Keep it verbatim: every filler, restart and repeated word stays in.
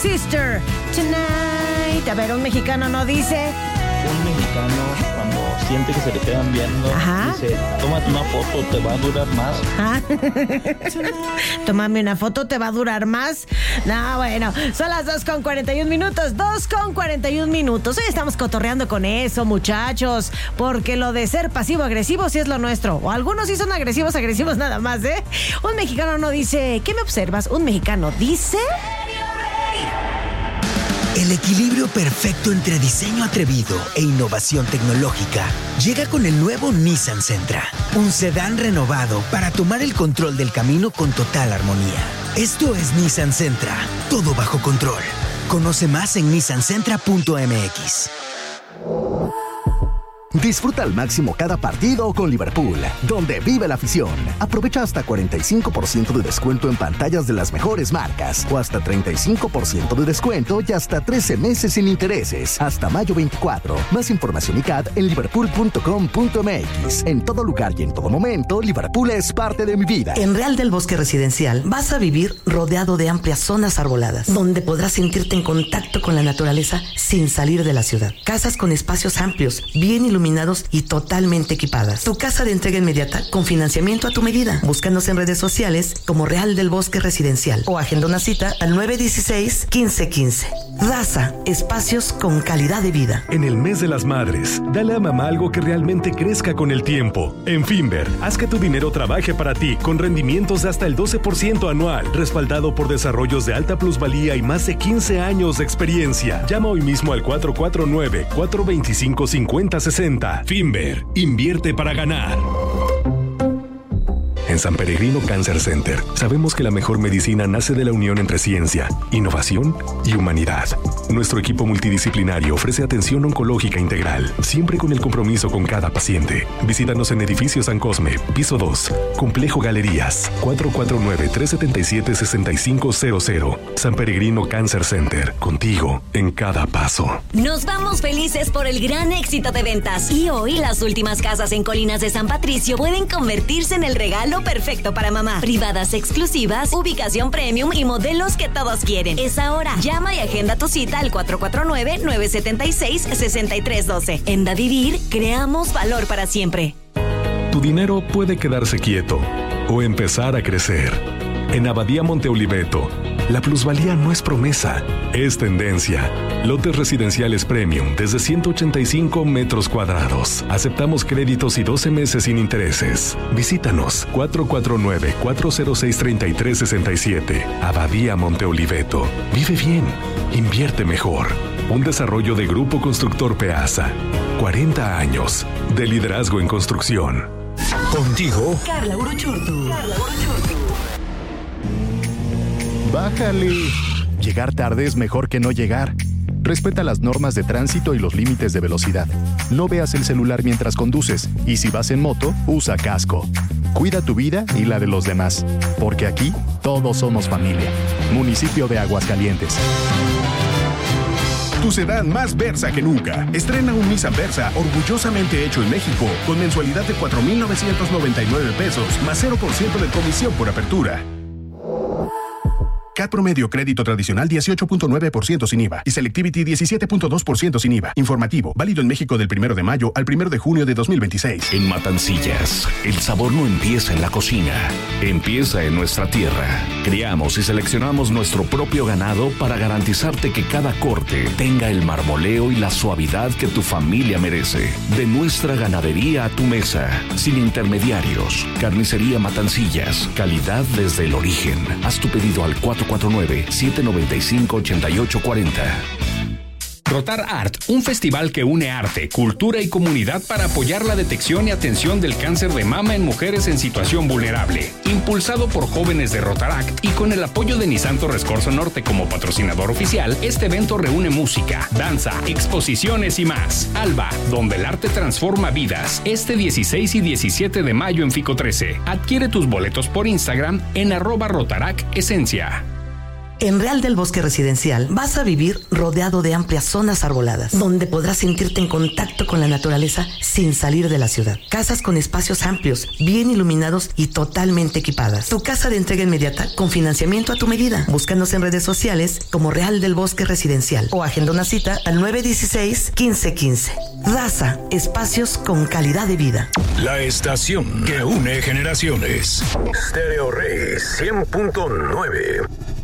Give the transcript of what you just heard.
Sister Tonight. A ver, un mexicano no dice... Un mexicano, cuando siente que se le quedan viendo, Ajá. dice, tómate una foto, te va a durar más. ¿Ah? Tómame una foto, te va a durar más. No, bueno, son las dos con cuarenta y un minutos, dos con cuarenta y un minutos. Hoy estamos cotorreando con eso, muchachos, porque lo de ser pasivo-agresivo sí es lo nuestro. O algunos sí son agresivos, agresivos nada más, ¿eh? Un mexicano no dice, ¿qué me observas? Un mexicano dice... El equilibrio perfecto entre diseño atrevido e innovación tecnológica llega con el nuevo Nissan Sentra, un sedán renovado para tomar el control del camino con total armonía. Esto es Nissan Sentra, todo bajo control. Conoce más en nissan sentra punto m x. Disfruta al máximo cada partido con Liverpool, donde vive la afición. Aprovecha hasta cuarenta y cinco por ciento de descuento en pantallas de las mejores marcas, o hasta treinta y cinco por ciento de descuento y hasta trece meses sin intereses, hasta mayo veinticuatro. Más información y C A D en liverpool punto com punto m x. En todo lugar y en todo momento, Liverpool es parte de mi vida. En Real del Bosque Residencial vas a vivir rodeado de amplias zonas arboladas, donde podrás sentirte en contacto con la naturaleza sin salir de la ciudad. Casas con espacios amplios, bien iluminados y totalmente equipadas. Tu casa de entrega inmediata con financiamiento a tu medida. Búscanos en redes sociales como Real del Bosque Residencial o agenda una cita al nueve uno seis, uno cinco uno cinco. Raza, espacios con calidad de vida. En el mes de las madres, dale a mamá algo que realmente crezca con el tiempo. En Finver, haz que tu dinero trabaje para ti con rendimientos de hasta el doce por ciento anual, respaldado por desarrollos de alta plusvalía y más de quince años de experiencia. Llama hoy mismo al cuatro cuatro nueve, cuatro dos cinco, cinco cero seis cero. Finver, invierte para ganar. En San Peregrino Cancer Center, sabemos que la mejor medicina nace de la unión entre ciencia, innovación y humanidad. Nuestro equipo multidisciplinario ofrece atención oncológica integral, siempre con el compromiso con cada paciente. Visítanos en Edificio San Cosme, piso dos, Complejo Galerías, cuatro cuatro nueve, tres siete siete, seis cinco cero cero. San Peregrino Cancer Center, contigo en cada paso. Nos vamos felices por el gran éxito de ventas. Y hoy las últimas casas en Colinas de San Patricio pueden convertirse en el regalo perfecto para mamá. Privadas exclusivas, ubicación premium y modelos que todos quieren. Es ahora. Llama y agenda tu cita al cuatro cuatro nueve, nueve siete seis, seis tres uno dos. En Davivir, creamos valor para siempre. Tu dinero puede quedarse quieto o empezar a crecer. En Abadía Monte Oliveto, la plusvalía no es promesa, es tendencia. Lotes residenciales premium desde ciento ochenta y cinco metros cuadrados. Aceptamos créditos y doce meses sin intereses. Visítanos cuatro cuatro nueve, cuatro cero seis, tres tres seis siete. Abadía Monte Oliveto. Vive bien, invierte mejor. Un desarrollo de Grupo Constructor Peasa. cuarenta años de liderazgo en construcción. Contigo, Carla Uruchurtu. Carla Uruchurtu. Bájale. Llegar tarde es mejor que no llegar. Respeta las normas de tránsito y los límites de velocidad. No veas el celular mientras conduces. Y si vas en moto, usa casco. Cuida tu vida y la de los demás. Porque aquí, todos somos familia. Municipio de Aguascalientes. Tu sedán más Versa que nunca. Estrena un Nissan Versa orgullosamente hecho en México con mensualidad de cuatro mil novecientos noventa y nueve pesos más cero por ciento de comisión por apertura. C A D promedio crédito tradicional dieciocho punto nueve por ciento sin I V A y Selectivity diecisiete punto dos por ciento sin I V A. Informativo, válido en México del primero de mayo al primero de junio de dos mil veintiséis. En Matancillas, el sabor no empieza en la cocina, empieza en nuestra tierra. Criamos y seleccionamos nuestro propio ganado para garantizarte que cada corte tenga el marmoleo y la suavidad que tu familia merece. De nuestra ganadería a tu mesa, sin intermediarios. Carnicería Matancillas, calidad desde el origen. Haz tu pedido al cuatro cuatro nueve, siete nueve cinco, ocho ocho cuatro cero. Rotar Art, un festival que une arte, cultura y comunidad para apoyar la detección y atención del cáncer de mama en mujeres en situación vulnerable. Impulsado por jóvenes de Rotaract y con el apoyo de Nissan Torres Corso Norte como patrocinador oficial, este evento reúne música, danza, exposiciones y más. Alba, donde el arte transforma vidas. Este dieciséis y diecisiete de mayo en Fico trece. Adquiere tus boletos por Instagram en arroba Rotaract Esencia. En Real del Bosque Residencial vas a vivir rodeado de amplias zonas arboladas, donde podrás sentirte en contacto con la naturaleza sin salir de la ciudad. Casas con espacios amplios, bien iluminados y totalmente equipadas. Tu casa de entrega inmediata con financiamiento a tu medida. Búscanos en redes sociales como Real del Bosque Residencial o agenda una cita al nueve uno seis, quince quince. Raza, espacios con calidad de vida. La estación que une generaciones. Stereo Rey cien punto nueve.